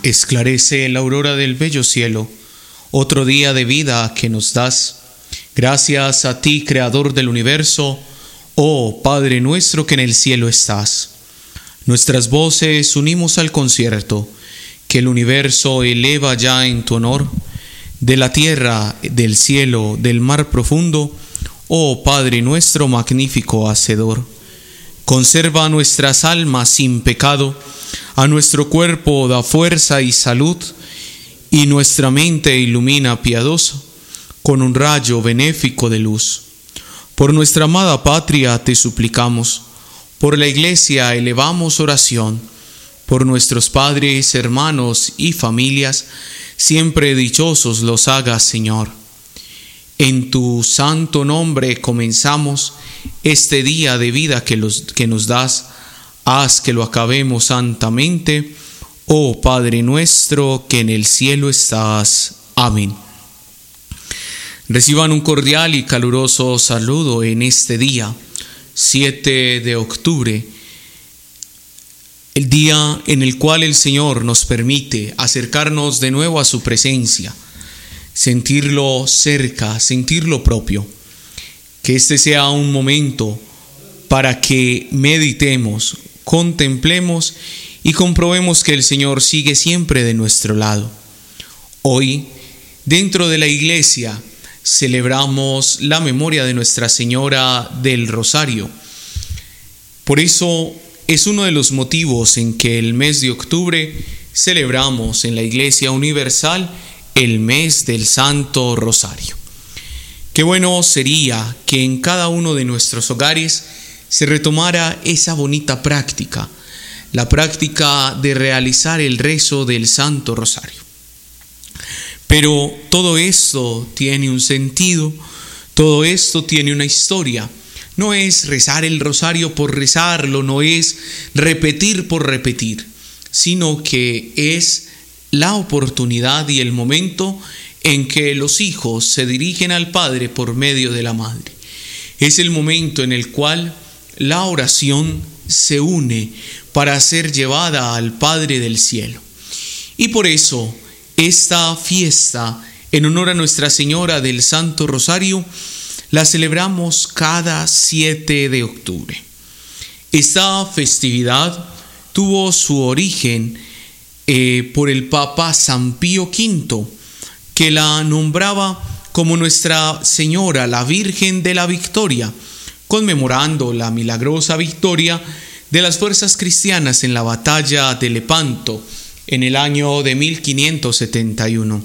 Esclarece la aurora del bello cielo, otro día de vida que nos das. Gracias a ti, Creador del universo, oh Padre nuestro que en el cielo estás. Nuestras voces unimos al concierto que el universo eleva ya en tu honor. De la tierra, del cielo, del mar profundo, oh Padre nuestro magnífico Hacedor. Conserva nuestras almas sin pecado, a nuestro cuerpo da fuerza y salud, y nuestra mente ilumina piadoso con un rayo benéfico de luz. Por nuestra amada patria te suplicamos, por la Iglesia elevamos oración, por nuestros padres, hermanos y familias, siempre dichosos los hagas, Señor. En tu santo nombre comenzamos este día de vida que nos das. Haz que lo acabemos santamente, oh Padre nuestro que en el cielo estás. Amén. Reciban un cordial y caluroso saludo en este día, 7 de octubre, el día en el cual el Señor nos permite acercarnos de nuevo a su presencia, sentirlo cerca, sentirlo propio. Que este sea un momento para que meditemos, contemplemos y comprobemos que el Señor sigue siempre de nuestro lado. Hoy, dentro de la iglesia, celebramos la memoria de Nuestra Señora del Rosario. Por eso es uno de los motivos en que el mes de octubre celebramos en la Iglesia Universal el mes del Santo Rosario. Qué bueno sería que en cada uno de nuestros hogares se retomara esa bonita práctica, la práctica de realizar el rezo del Santo Rosario. Pero todo esto tiene un sentido, todo esto tiene una historia. No es rezar el rosario por rezarlo, no es repetir por repetir, sino que es la oportunidad y el momento en que los hijos se dirigen al Padre por medio de la Madre. Es el momento en el cual la oración se une para ser llevada al Padre del cielo. Y por eso esta fiesta en honor a Nuestra Señora del Santo Rosario la celebramos cada 7 de octubre. Esta festividad tuvo su origen por el Papa San Pío V, que la nombraba como Nuestra Señora, la Virgen de la Victoria, conmemorando la milagrosa victoria de las fuerzas cristianas en la batalla de Lepanto en el año de 1571,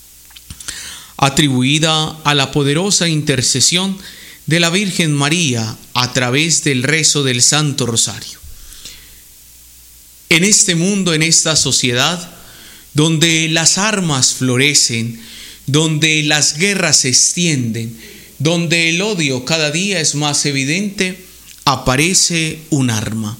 atribuida a la poderosa intercesión de la Virgen María a través del rezo del Santo Rosario. En este mundo, en esta sociedad, donde las armas florecen, donde las guerras se extienden, donde el odio cada día es más evidente, aparece un arma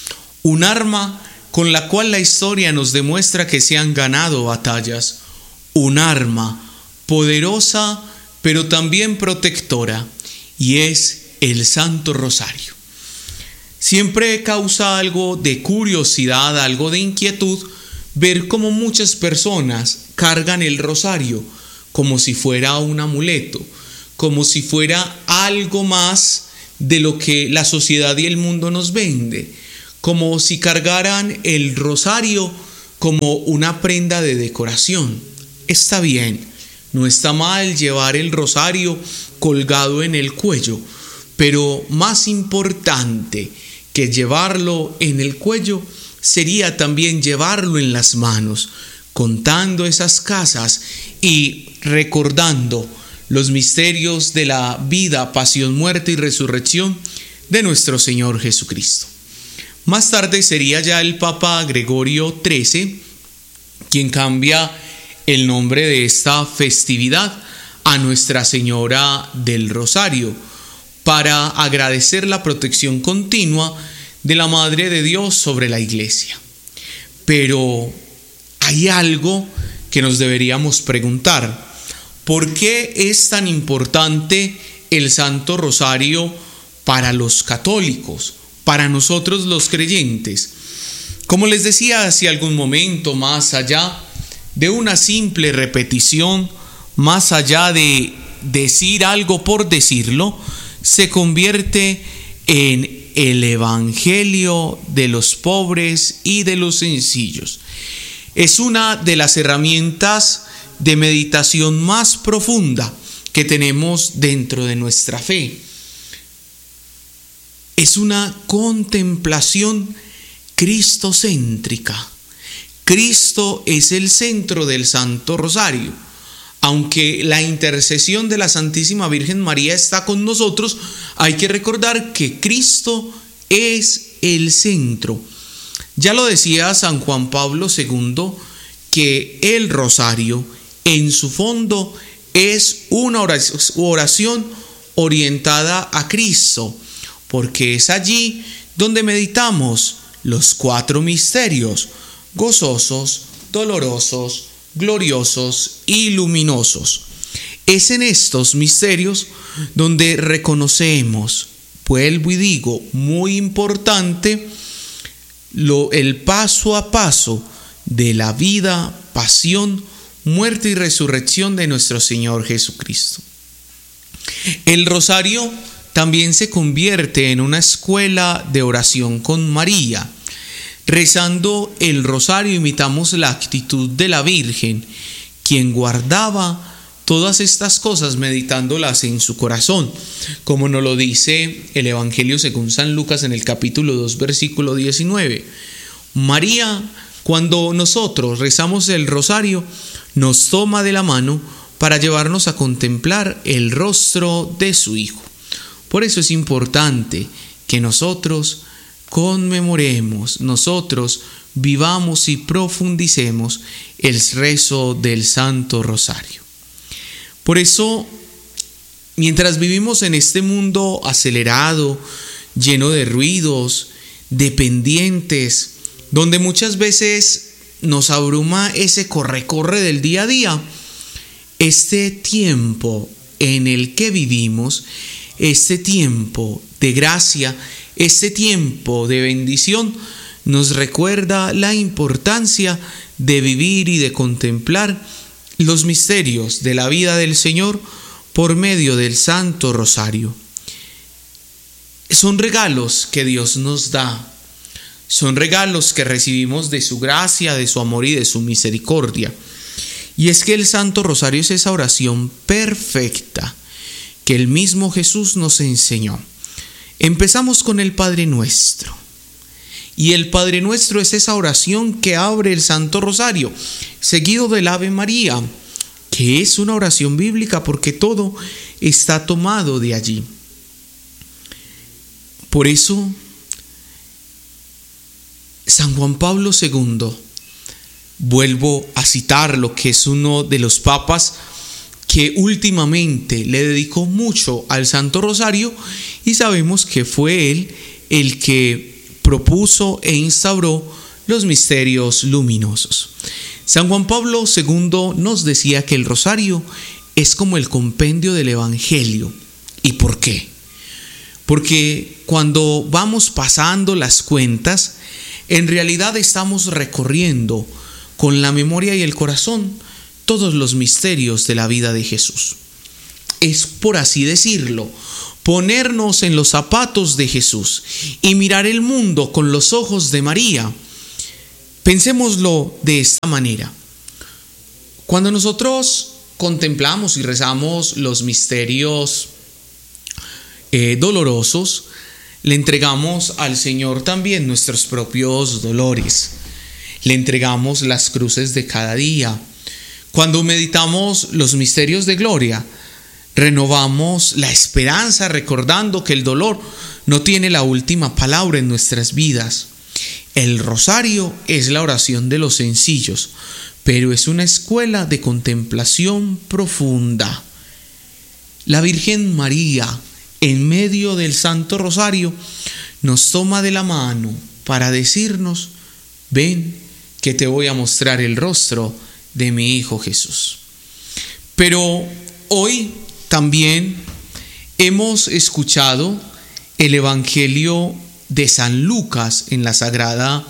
con la cual la historia nos demuestra que se han ganado batallas, un arma poderosa pero también protectora, y es el Santo Rosario. Siempre causa algo de curiosidad, algo de inquietud, ver cómo muchas personas cargan el rosario como si fuera un amuleto, como si fuera algo más de lo que la sociedad y el mundo nos vende, como si cargaran el rosario como una prenda de decoración. Está bien, no está mal llevar el rosario colgado en el cuello, pero más importante que llevarlo en el cuello sería también llevarlo en las manos, contando esas casas y recordando los misterios de la vida, pasión, muerte y resurrección de nuestro Señor Jesucristo. Más tarde sería ya el Papa Gregorio XIII quien cambia el nombre de esta festividad a Nuestra Señora del Rosario para agradecer la protección continua de la Madre de Dios sobre la Iglesia. Pero hay algo que nos deberíamos preguntar: ¿por qué es tan importante el Santo Rosario para los católicos, para nosotros los creyentes? Como les decía hace algún momento, más allá de una simple repetición, más allá de decir algo por decirlo, se convierte en el evangelio de los pobres y de los sencillos. Es una de las herramientas de meditación más profunda que tenemos dentro de nuestra fe. Es una contemplación cristocéntrica. Cristo es el centro del Santo Rosario. Aunque la intercesión de la Santísima Virgen María está con nosotros, hay que recordar que Cristo es el centro. Ya lo decía San Juan Pablo II, que el rosario en su fondo es una oración orientada a Cristo, porque es allí donde meditamos los 4 misterios: gozosos, dolorosos, gloriosos y luminosos. Es en estos misterios donde reconocemos, vuelvo y digo, muy importante, el paso a paso de la vida, pasión, muerte y resurrección de nuestro Señor Jesucristo. El rosario también se convierte en una escuela de oración con María. Rezando el rosario imitamos la actitud de la Virgen, quien guardaba todas estas cosas meditándolas en su corazón, como nos lo dice el Evangelio según San Lucas en el capítulo 2, versículo 19. María, cuando nosotros rezamos el rosario, nos toma de la mano para llevarnos a contemplar el rostro de su Hijo. Por eso es importante que nosotros conmemoremos, nosotros vivamos y profundicemos el rezo del Santo Rosario. Por eso, mientras vivimos en este mundo acelerado, lleno de ruidos, de pendientes, donde muchas veces nos abruma ese corre-corre del día a día, este tiempo en el que vivimos, este tiempo de gracia, este tiempo de bendición, nos recuerda la importancia de vivir y de contemplar los misterios de la vida del Señor por medio del Santo Rosario. Son regalos que Dios nos da, son regalos que recibimos de su gracia, de su amor y de su misericordia. Y es que el Santo Rosario es esa oración perfecta que el mismo Jesús nos enseñó. Empezamos con el Padre Nuestro. Y el Padre Nuestro es esa oración que abre el Santo Rosario, seguido del Ave María, que es una oración bíblica porque todo está tomado de allí. Por eso, San Juan Pablo II, vuelvo a citarlo, que es uno de los papas que últimamente le dedicó mucho al Santo Rosario, y sabemos que fue él el que propuso e instauró los misterios luminosos. San Juan Pablo II nos decía que el rosario es como el compendio del Evangelio. ¿Y por qué? Porque cuando vamos pasando las cuentas, en realidad estamos recorriendo con la memoria y el corazón todos los misterios de la vida de Jesús. Es, por así decirlo, ponernos en los zapatos de Jesús y mirar el mundo con los ojos de María. Pensémoslo de esta manera. Cuando nosotros contemplamos y rezamos los misterios dolorosos, le entregamos al Señor también nuestros propios dolores. Le entregamos las cruces de cada día. Cuando meditamos los misterios de gloria, renovamos la esperanza recordando que el dolor no tiene la última palabra en nuestras vidas. El rosario es la oración de los sencillos, pero es una escuela de contemplación profunda. La Virgen María, en medio del Santo Rosario, nos toma de la mano para decirnos: ven que te voy a mostrar el rostro de mi Hijo Jesús. Pero hoy también hemos escuchado el Evangelio de San Lucas en la Sagrada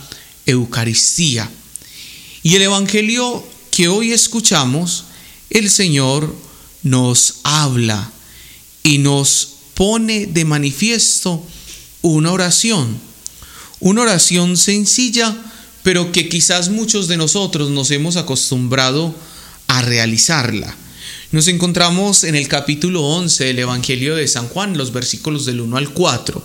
Eucaristía. Y el Evangelio que hoy escuchamos, el Señor nos habla y nos pone de manifiesto una oración sencilla, pero que quizás muchos de nosotros nos hemos acostumbrado a realizarla. Nos encontramos en el capítulo 11 del Evangelio de San Juan, los versículos del 1 al 4.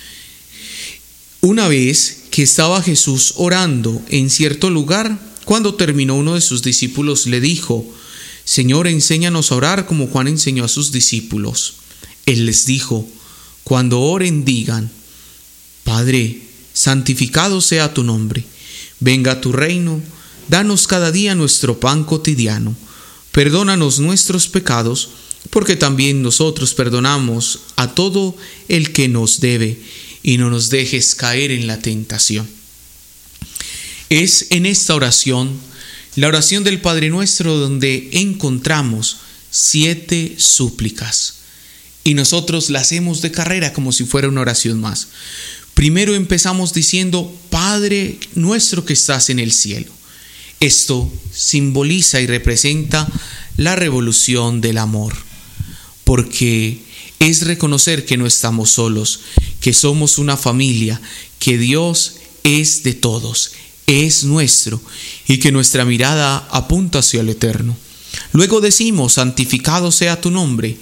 Una vez que estaba Jesús orando en cierto lugar, cuando terminó, uno de sus discípulos le dijo: Señor, enséñanos a orar como Juan enseñó a sus discípulos. Él les dijo: cuando oren, digan: Padre, santificado sea tu nombre, venga tu reino, danos cada día nuestro pan cotidiano, perdónanos nuestros pecados, porque también nosotros perdonamos a todo el que nos debe, y no nos dejes caer en la tentación. Es en esta oración, la oración del Padre Nuestro, donde encontramos 7 súplicas, y nosotros las hacemos de carrera como si fuera una oración más. Primero empezamos diciendo: Padre nuestro que estás en el cielo. Esto simboliza y representa la revolución del amor, porque es reconocer que no estamos solos, que somos una familia, que Dios es de todos, es nuestro, y que nuestra mirada apunta hacia el eterno. Luego decimos: santificado sea tu nombre.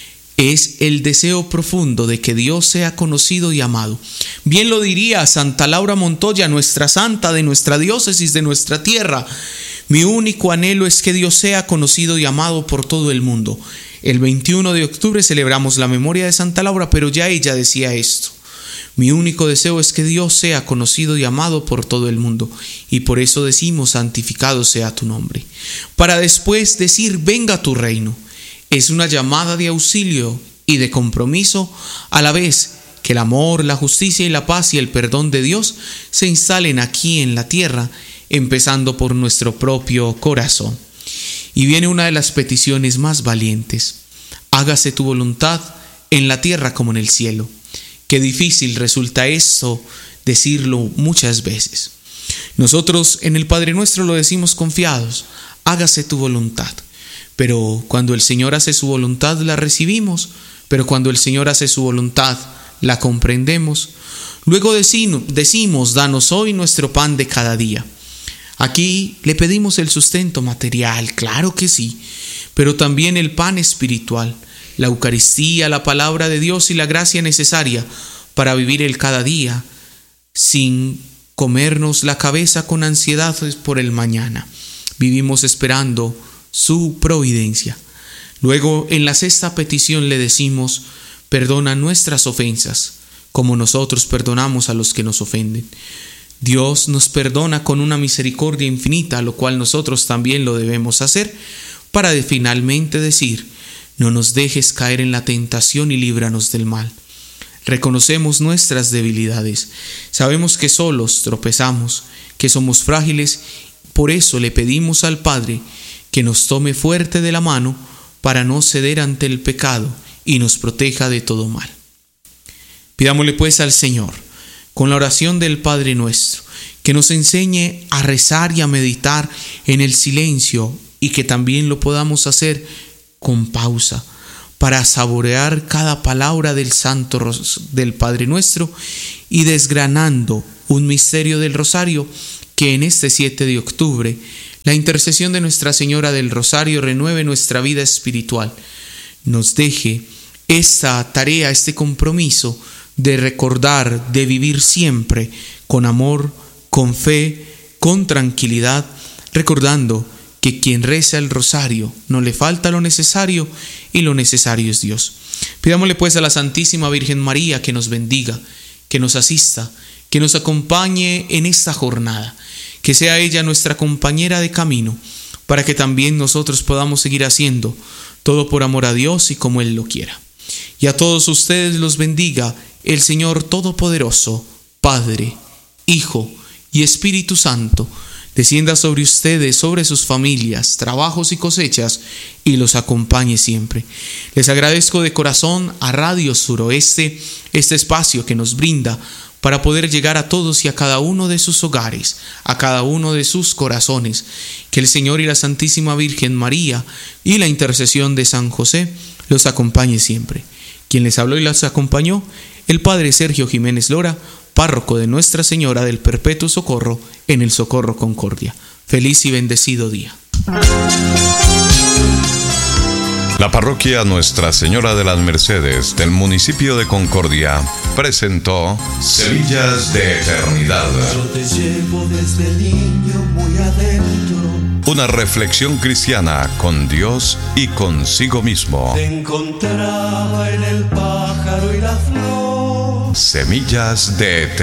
Es el deseo profundo de que Dios sea conocido y amado. Bien lo diría Santa Laura Montoya, nuestra santa de nuestra diócesis, de nuestra tierra: mi único anhelo es que Dios sea conocido y amado por todo el mundo. El 21 de octubre celebramos la memoria de Santa Laura, pero ya ella decía esto: mi único deseo es que Dios sea conocido y amado por todo el mundo, y por eso decimos: santificado sea tu nombre, para después decir: venga tu reino. Es una llamada de auxilio y de compromiso, a la vez que el amor, la justicia y la paz y el perdón de Dios se instalen aquí en la tierra, empezando por nuestro propio corazón. Y viene una de las peticiones más valientes: hágase tu voluntad en la tierra como en el cielo. Qué difícil resulta eso decirlo muchas veces. Nosotros en el Padre Nuestro lo decimos confiados: hágase tu voluntad. Pero cuando el Señor hace su voluntad, la recibimos. Pero cuando el Señor hace su voluntad, la comprendemos. Luego decimos: danos hoy nuestro pan de cada día. Aquí le pedimos el sustento material, claro que sí, pero también el pan espiritual, la Eucaristía, la palabra de Dios y la gracia necesaria para vivir el cada día, sin comernos la cabeza con ansiedad por el mañana. Vivimos esperando su providencia. Luego, en la 6ª petición le decimos: perdona nuestras ofensas, como nosotros perdonamos a los que nos ofenden. Dios nos perdona con una misericordia infinita, lo cual nosotros también lo debemos hacer, para finalmente decir: no nos dejes caer en la tentación y líbranos del mal. Reconocemos nuestras debilidades, sabemos que solos tropezamos, que somos frágiles, por eso le pedimos al Padre que nos tome fuerte de la mano para no ceder ante el pecado y nos proteja de todo mal. Pidámosle pues al Señor, con la oración del Padre Nuestro, que nos enseñe a rezar y a meditar en el silencio, y que también lo podamos hacer con pausa, para saborear cada palabra del Santo del Padre Nuestro, y desgranando un misterio del Rosario, que en este 7 de octubre la intercesión de Nuestra Señora del Rosario renueve nuestra vida espiritual, nos deje esta tarea, este compromiso de recordar, de vivir siempre con amor, con fe, con tranquilidad, recordando que quien reza el rosario no le falta lo necesario, y lo necesario es Dios. Pidámosle pues a la Santísima Virgen María que nos bendiga, que nos asista, que nos acompañe en esta jornada, que sea ella nuestra compañera de camino, para que también nosotros podamos seguir haciendo todo por amor a Dios y como Él lo quiera. Y a todos ustedes los bendiga el Señor Todopoderoso, Padre, Hijo y Espíritu Santo, descienda sobre ustedes, sobre sus familias, trabajos y cosechas, y los acompañe siempre. Les agradezco de corazón a Radio Suroeste este espacio que nos brinda para poder llegar a todos y a cada uno de sus hogares, a cada uno de sus corazones. Que el Señor y la Santísima Virgen María y la intercesión de San José los acompañe siempre. Quien les habló y los acompañó, el Padre Sergio Jiménez Lora, párroco de Nuestra Señora del Perpetuo Socorro en el Socorro Concordia. Feliz y bendecido día. La parroquia Nuestra Señora de las Mercedes del municipio de Concordia presentó Semillas de Eternidad. Yo te llevo desde niño muy adentro. Una reflexión cristiana con Dios y consigo mismo. Te encontraba en el pájaro y la flor. Semillas de Eternidad.